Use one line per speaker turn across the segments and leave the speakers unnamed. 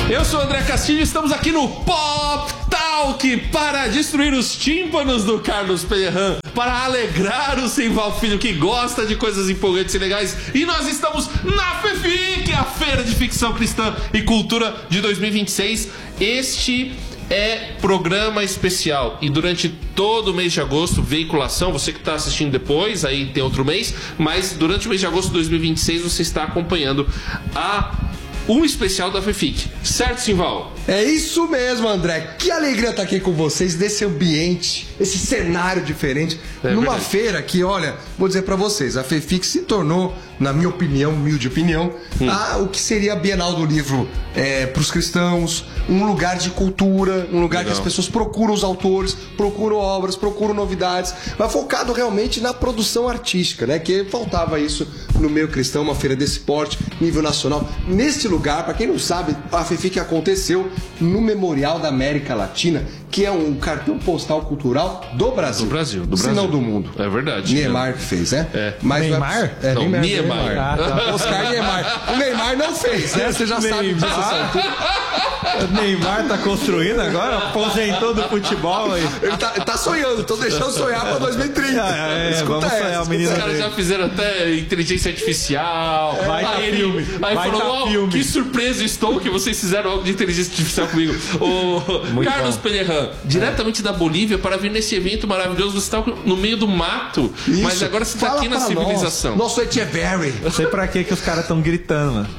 Eu sou o André Castilho e estamos aqui no Pop Talk para destruir os tímpanos do Carlos Pellerran, para alegrar o Simval Filho que gosta de coisas empolgantes e legais. E nós estamos na FEFIC, a Feira de Ficção Cristã e Cultura de 2026. Este é programa especial e durante todo o mês de agosto, veiculação, você que está assistindo depois, aí tem outro mês, mas durante o mês de agosto de 2026 você está acompanhando um especial da FEFIC, certo, Simval?
É isso mesmo, André. Que alegria estar aqui com vocês, desse ambiente, esse cenário diferente, numa feira que, olha, vou dizer pra vocês, a FEFIC se tornou, na minha opinião, humilde opinião, o que seria a Bienal do Livro pros cristãos, um lugar de cultura, um lugar que as pessoas procuram os autores, procuram obras, procuram novidades, mas focado realmente na produção artística, né? Que faltava isso no meio cristão, uma feira desse porte, nível nacional. Neste lugar, para quem não sabe, a FEFIC aconteceu no Memorial da América Latina, que é um cartão postal cultural do Brasil. Se não do mundo.
É verdade.
Neymar que fez, né?
Mas
Neymar?
Não, Neymar.
Ah, tá.
Oscar Neymar. O Neymar não fez, né? Você já sabe disso.
O Neymar tá construindo agora, aposentou do futebol aí.
Ele tá sonhando, tô deixando sonhar pra 2030.
Vamos sonhar, o menino.
Os caras já fizeram até inteligência artificial.
Vai tá filme.
Aí
Vai
falou,
tá filme.
que surpreso estou que vocês fizeram algo de inteligência artificial comigo. O Carlos Pellerran, diretamente da Bolívia, para vir nesse evento maravilhoso. Você está no meio do mato, mas agora você está aqui na civilização.
Nosso Echeverry.
Eu sei pra que os caras estão gritando, mano.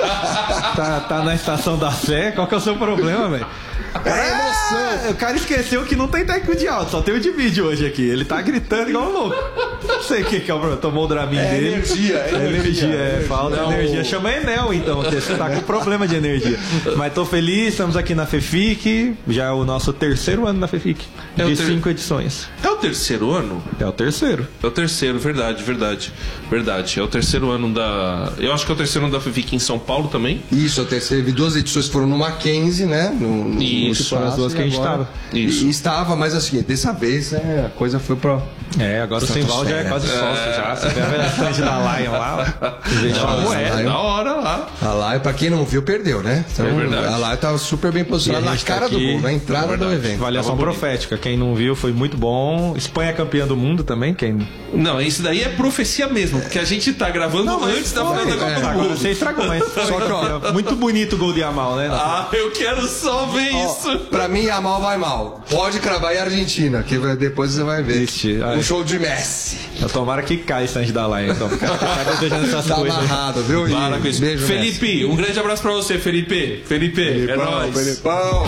Tá na estação da Sé, qual que é o seu problema, velho?
É emoção.
O cara esqueceu que não tem técnico de áudio, só tem o de vídeo hoje aqui. Ele tá gritando igual um louco. Não sei o que é o problema. Tomou o Dramin dele.
Energia.
Falta energia. Chama Enel, então, porque você tá com problema de energia. Mas tô feliz, estamos aqui na FEFIC. Já é o nosso terceiro ano na FEFIC. De 5 edições.
É o terceiro ano?
É o terceiro.
É o terceiro, verdade. É o terceiro ano da... Eu acho que é o terceiro ano da FEFIC em São Paulo também.
Isso, eu teve 2 edições, foram no Mackenzie, né?
Isso,
foram as duas que a gente tava.
Isso.
E estava, mas assim, dessa vez a coisa foi pra...
Agora o Simval já é quase sócio já. Você vê a stand da Lion lá.
Da hora lá.
A Lion, pra quem não viu, perdeu, né? Então,
É verdade.
A Lion tava super bem posicionada na cara do gol, na entrada do evento.
Avaliação profética. Quem não viu foi muito bom. Espanha campeã do mundo também.
Não, isso daí é profecia mesmo, porque a gente tá gravando antes da final da Copa do
Agora
Mundo.
você estragou, mas só que, ó, muito bonito o gol de Yamal, né?
Eu quero só ver isso.
Pra mim, Yamal vai mal. Pode cravar em Argentina, que depois você vai ver. Um show de Messi.
Tomara que caia stand da Lion, então. Porque tá desejando essas
Tá
coisas.
amarrado, viu?
Para com isso.
Beijo,
Felipe,
Messi.
um grande abraço pra você, Felipe. É nóis.
Felipão.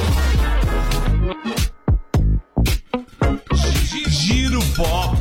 Giro Pop.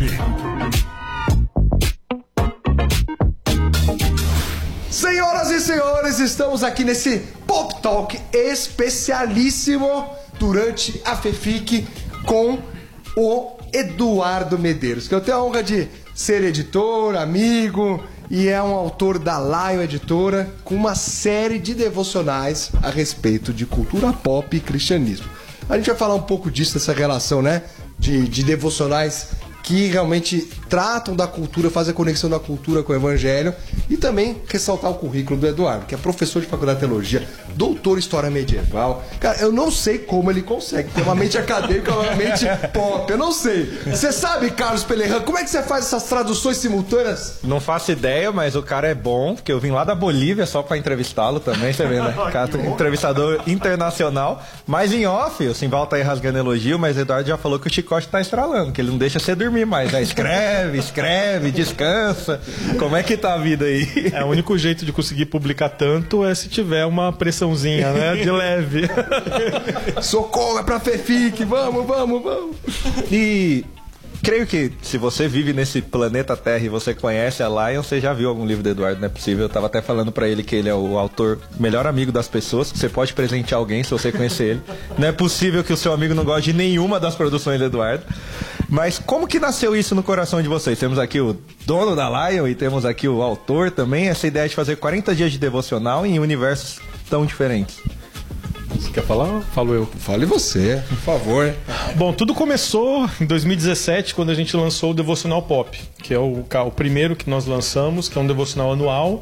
Senhoras e senhores, estamos aqui nesse Pop Talk especialíssimo durante a FEFIC com o Eduardo Medeiros, que eu tenho a honra de ser editor, amigo, e é um autor da Lion Editora com uma série de devocionais a respeito de cultura pop e cristianismo. A gente vai falar um pouco disso, dessa relação, né, de devocionais que realmente tratam da cultura, fazem a conexão da cultura com o evangelho, e também ressaltar o currículo do Eduardo, que é professor de faculdade de teologia, doutor em história medieval. Cara, eu não sei como ele consegue ter uma mente acadêmica, uma mente pop, eu não sei. Você sabe, Carlos Pellerran, como é que você faz essas traduções simultâneas?
Não faço ideia, mas o cara é bom, porque eu vim lá da Bolívia só pra entrevistá-lo também, você vê, né? Cara, entrevistador internacional, mas em off, o Simval tá aí rasgando elogio, mas o Eduardo já falou que o chicote tá estralando, que ele não deixa você dormir mais, né? Escreve, descansa. Como é que tá a vida aí?
O único jeito de conseguir publicar tanto é se tiver uma pressãozinha, né? De leve.
Socorro, é pra FEFIC, vamos.
E creio que se você vive nesse planeta Terra e você conhece a Lion, você já viu algum livro do Eduardo, não é possível. Eu tava até falando pra ele que ele é o autor melhor amigo das pessoas, que você pode presentear alguém se você conhecer ele. Não é possível que o seu amigo não goste de nenhuma das produções do Eduardo. Mas como que nasceu isso no coração de vocês? Temos aqui o dono da Lion e temos aqui o autor também, essa ideia de fazer 40 dias de devocional em universos tão diferentes.
Você quer falar? Falo eu.
Fale você, por favor.
Bom, tudo começou em 2017, quando a gente lançou o Devocional Pop, que é o primeiro que nós lançamos, que é um devocional anual,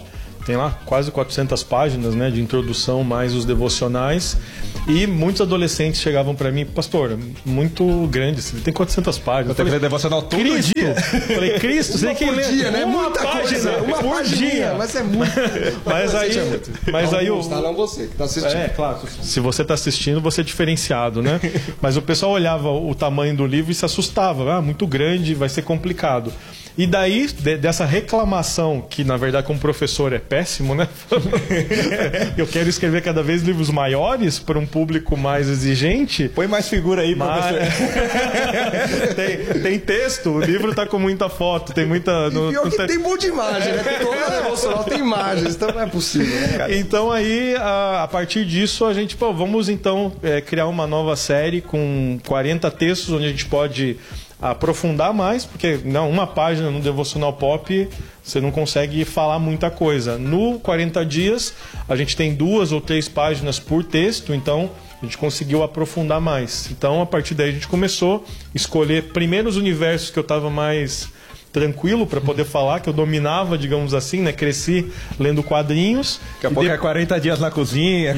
tem lá quase 400 páginas, né, de introdução mais os devocionais. E muitos adolescentes chegavam para mim, pastor, muito grande, assim, tem 400 páginas.
Eu tenho que ler devocional todo
Cristo.
dia.
Falei, Cristo, você tem que ler
dia, né?
uma
Muita
página
coisa, uma
por
página,
dia.
mas é muito.
Mas aí
Augusto, não você que tá assistindo.
é, claro. Se você está assistindo, você é diferenciado, né? Mas o pessoal olhava o tamanho do livro e se assustava. Muito grande, vai ser complicado. E daí, dessa reclamação, que na verdade como professor é péssimo, né? Eu quero escrever cada vez livros maiores para um público mais exigente.
Põe mais figura aí, professor.
tem texto, o livro tá com muita foto, tem muita...
E pior que tem um monte de imagem, né? Porque todo devocional tem imagens, então não é possível, né, cara?
Então aí, a partir disso, a gente, vamos então criar uma nova série com 40 textos, onde a gente pode aprofundar mais, porque uma página no Devocional Pop você não consegue falar muita coisa. No 40 dias, a gente tem 2 ou 3 páginas por texto, então a gente conseguiu aprofundar mais. Então, a partir daí, a gente começou a escolher primeiro os universos que eu estava mais tranquilo para poder falar, que eu dominava, digamos assim, né? Cresci lendo quadrinhos.
Daqui a pouco é 40 dias na cozinha.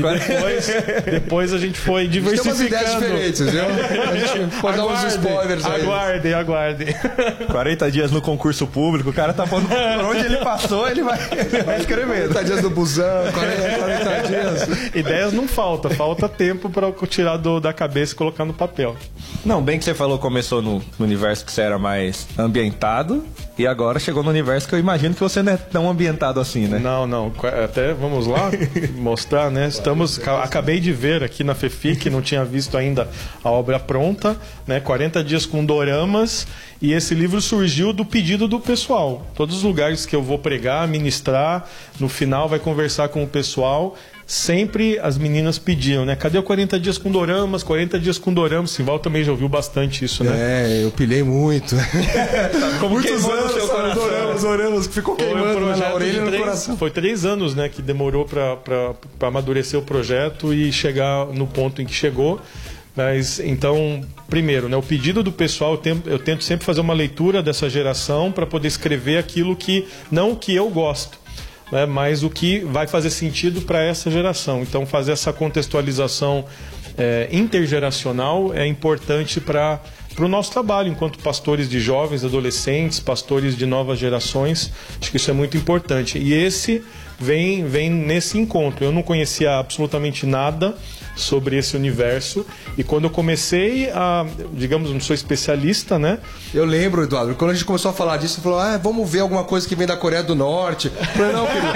Depois a gente foi diversificando.
Tem umas ideias diferentes, viu? A gente pode dar uns spoilers aí.
Aguardem.
40 dias no concurso público, o cara tá falando por onde ele passou, ele vai escrevendo.
40 dias no busão, 40 dias.
Ideias não falta tempo para tirar da cabeça e colocar no papel.
Não, bem que você falou, começou no universo que você era mais ambientado e agora chegou no universo que eu imagino que você não é tão ambientado assim, né?
Não. Até vamos lá mostrar, né? Acabei de ver aqui na FEFIC, não tinha visto ainda a obra pronta, né? 40 dias com doramas, e esse livro surgiu do pedido do pessoal. Todos os lugares que eu vou pregar, ministrar, no final vai conversar com o pessoal. Sempre as meninas pediam, né? Cadê o 40 dias com doramas? 40 dias com doramas. Simval também já ouviu bastante isso, né?
É, eu pilhei muito.
Como
muitos anos, doramas, que ficou queimando na orelha e no coração.
Foi 3 anos, né, que demorou para amadurecer o projeto e chegar no ponto em que chegou. Mas, então, primeiro, né, o pedido do pessoal, eu tento sempre fazer uma leitura dessa geração para poder escrever aquilo que, não o que eu gosto, né, mas o que vai fazer sentido para essa geração. Então, fazer essa contextualização intergeracional é importante para o nosso trabalho enquanto pastores de jovens, adolescentes, pastores de novas gerações. Acho que isso é muito importante. E esse vem nesse encontro. Eu não conhecia absolutamente nada sobre esse universo, e quando eu comecei digamos, não sou especialista, né?
Eu lembro, Eduardo, quando a gente começou a falar disso, falou, vamos ver alguma coisa que vem da Coreia do Norte. Eu falei, não, querido,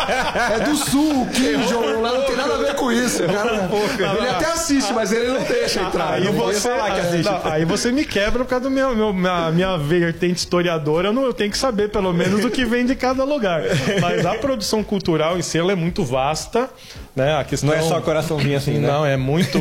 é do Sul, o Kim Jong-un lá não tem nada a ver com isso, cara. Ele até assiste, mas ele não deixa entrar.
Aí você me quebra por causa da minha vertente historiadora, eu tenho que saber pelo menos o que vem de cada lugar. Mas a produção cultural em si, ela é muito vasta, né? A questão...
Não é só coraçãozinho assim, né?
Não, é muito...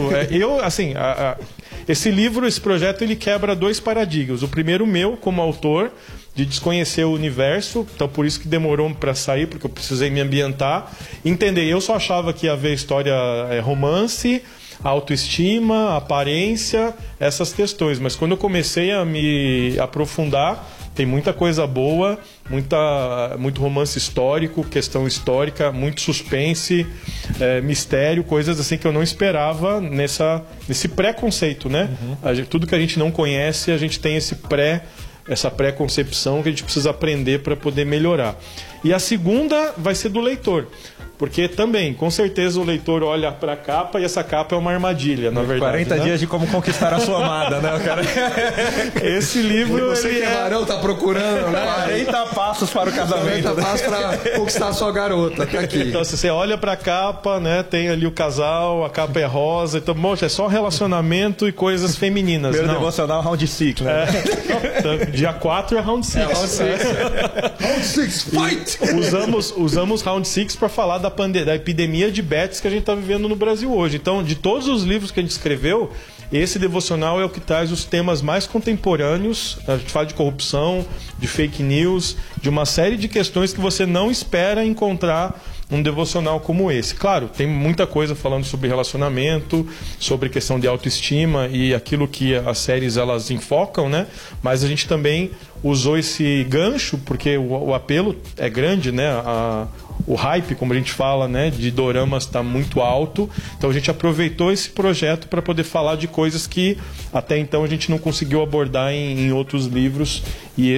esse livro, esse projeto, ele quebra 2 paradigmas. O primeiro, meu, como autor, de desconhecer o universo, então por isso que demorou para sair, porque eu precisei me ambientar. Entender, eu só achava que ia haver história romance, autoestima, aparência, essas questões. Mas quando eu comecei a me aprofundar, tem muita coisa boa, muito romance histórico, questão histórica, muito suspense, mistério, coisas assim que eu não esperava nesse pré-conceito, né? Tudo que a gente não conhece, a gente tem essa pré-concepção que a gente precisa aprender para poder melhorar. E a segunda vai ser do leitor. Porque também, com certeza, o leitor olha para a capa e essa capa é uma armadilha, na verdade.
40 dias de como conquistar a sua amada, né, cara?
Esse livro...
Você que é varão, tá procurando, né?
40 passos para o casamento.
40 passos para conquistar a sua garota, tá aqui.
Então, se você olha para a capa, né, tem ali o casal, a capa é rosa, então, é só relacionamento e coisas femininas.
Primeiro devocional, round 6, né?
Dia 4 é round 6.
Round 6. Round 6, fight!
Usamos round 6 para falar da epidemia de diabetes que a gente está vivendo no Brasil hoje. Então, de todos os livros que a gente escreveu, esse devocional é o que traz os temas mais contemporâneos. A gente fala de corrupção, de fake news, de uma série de questões que você não espera encontrar um devocional como esse. Claro, tem muita coisa falando sobre relacionamento, sobre questão de autoestima e aquilo que as séries elas enfocam, né? Mas a gente também usou esse gancho, porque o apelo é grande, né? o hype, como a gente fala, né, de doramas está muito alto. Então a gente aproveitou esse projeto para poder falar de coisas que até então a gente não conseguiu abordar em outros livros. E